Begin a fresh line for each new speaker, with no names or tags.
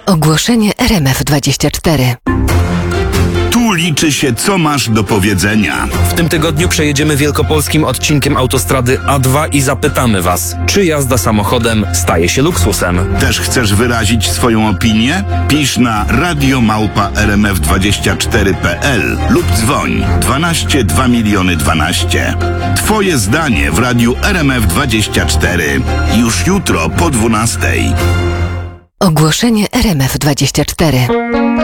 Ogłoszenie RMF24.
Tu liczy się, co masz do powiedzenia.
W tym tygodniu przejedziemy wielkopolskim odcinkiem autostrady A2 i zapytamy Was, czy jazda samochodem staje się luksusem.
Też chcesz wyrazić swoją opinię? Pisz na radio@rmf24.pl lub dzwoń 12 2 miliony 12. Twoje zdanie w radiu RMF24. Już jutro po 12.
Ogłoszenie RMF24.